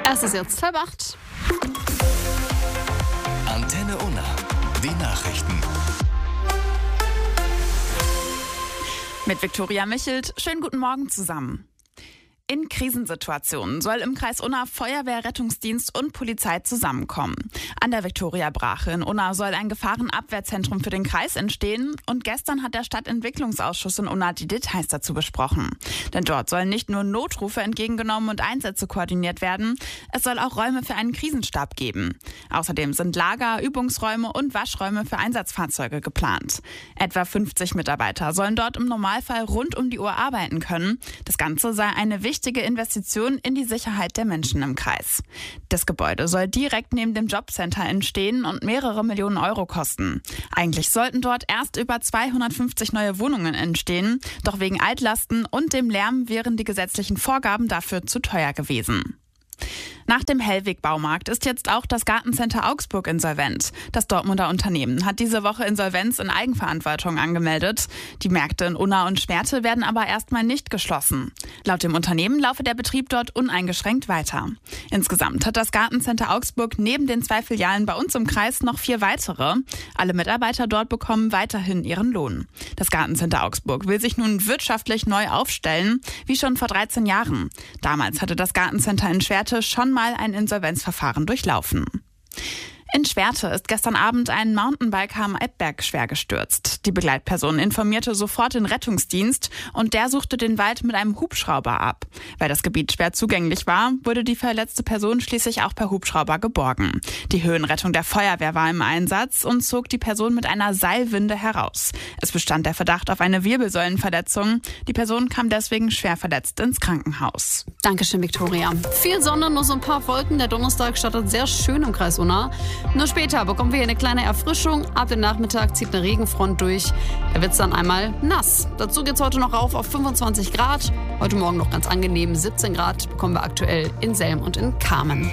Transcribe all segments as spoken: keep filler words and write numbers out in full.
Es ist jetzt halb acht. Antenne Unna, die Nachrichten. Mit Viktoria Michelt. Schönen guten Morgen zusammen. In Krisensituationen soll im Kreis Unna Feuerwehr, Rettungsdienst und Polizei zusammenkommen. An der Viktoria-Brache in Unna soll ein Gefahrenabwehrzentrum für den Kreis entstehen. Und gestern hat der Stadtentwicklungsausschuss in Unna die Details dazu besprochen. Denn dort sollen nicht nur Notrufe entgegengenommen und Einsätze koordiniert werden, es soll auch Räume für einen Krisenstab geben. Außerdem sind Lager, Übungsräume und Waschräume für Einsatzfahrzeuge geplant. Etwa fünfzig Mitarbeiter sollen dort im Normalfall rund um die Uhr arbeiten können. Das Ganze sei eine wichtige Wichtige Investition in die Sicherheit der Menschen im Kreis. Das Gebäude soll direkt neben dem Jobcenter entstehen und mehrere Millionen Euro kosten. Eigentlich sollten dort erst über zweihundertfünfzig neue Wohnungen entstehen, doch wegen Altlasten und dem Lärm wären die gesetzlichen Vorgaben dafür zu teuer gewesen. Nach dem Hellweg-Baumarkt ist jetzt auch das Gartencenter Augsburg insolvent. Das Dortmunder Unternehmen hat diese Woche Insolvenz in Eigenverantwortung angemeldet. Die Märkte in Unna und Schwerte werden aber erstmal nicht geschlossen. Laut dem Unternehmen laufe der Betrieb dort uneingeschränkt weiter. Insgesamt hat das Gartencenter Augsburg neben den zwei Filialen bei uns im Kreis noch vier weitere. Alle Mitarbeiter dort bekommen weiterhin ihren Lohn. Das Gartencenter Augsburg will sich nun wirtschaftlich neu aufstellen, wie schon vor dreizehn Jahren. Damals hatte das Gartencenter in Schwerte schon mal ein Insolvenzverfahren durchlaufen. In Schwerte ist gestern Abend ein Mountainbiker am Eppberg schwer gestürzt. Die Begleitperson informierte sofort den Rettungsdienst und der suchte den Wald mit einem Hubschrauber ab. Weil das Gebiet schwer zugänglich war, wurde die verletzte Person schließlich auch per Hubschrauber geborgen. Die Höhenrettung der Feuerwehr war im Einsatz und zog die Person mit einer Seilwinde heraus. Es bestand der Verdacht auf eine Wirbelsäulenverletzung. Die Person kam deswegen schwer verletzt ins Krankenhaus. Dankeschön, Viktoria. Viel Sonne, nur so ein paar Wolken. Der Donnerstag startet sehr schön im Kreis Unna. Nur später bekommen wir hier eine kleine Erfrischung. Ab dem Nachmittag zieht eine Regenfront durch. Da wird es dann einmal nass. Dazu geht es heute noch rauf auf fünfundzwanzig Grad. Heute Morgen noch ganz angenehm. siebzehn Grad bekommen wir aktuell in Selm und in Kamen.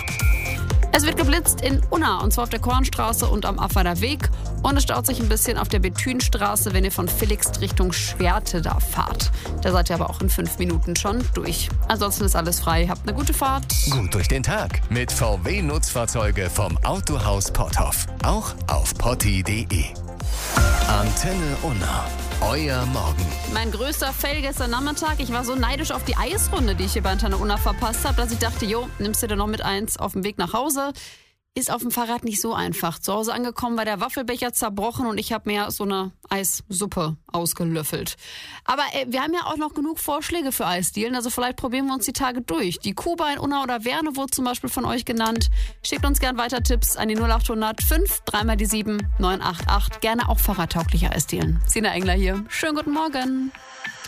Es wird geblitzt in Unna, und zwar auf der Kornstraße und am Affader Weg. Und es staut sich ein bisschen auf der Bethünstraße, wenn ihr von Villigst Richtung Schwerte da fahrt. Da seid ihr aber auch in fünf Minuten schon durch. Ansonsten ist alles frei. Habt eine gute Fahrt. Gut durch den Tag mit V W-Nutzfahrzeuge vom Autohaus Potthoff. Auch auf potti punkt de. Antenne Unna. Euer Morgen. Mein größter Fail gestern Nachmittag. Ich war so neidisch auf die Eisrunde, die ich hier bei Antenne Unna verpasst habe, dass ich dachte, jo, nimmst du dir noch mit eins auf dem Weg nach Hause. Ist auf dem Fahrrad nicht so einfach. Zu Hause angekommen war der Waffelbecher zerbrochen und ich habe mir so eine Eissuppe ausgelöffelt. Aber äh, wir haben ja auch noch genug Vorschläge für Eisdielen, also vielleicht probieren wir uns die Tage durch. Die Kuba in Unna oder Werne wurde zum Beispiel von euch genannt. Schickt uns gern weiter Tipps an die null acht hundert fünf, drei mal die sieben, neun acht acht. Gerne auch fahrradtaugliche Eisdielen. Sina Engler hier. Schönen guten Morgen.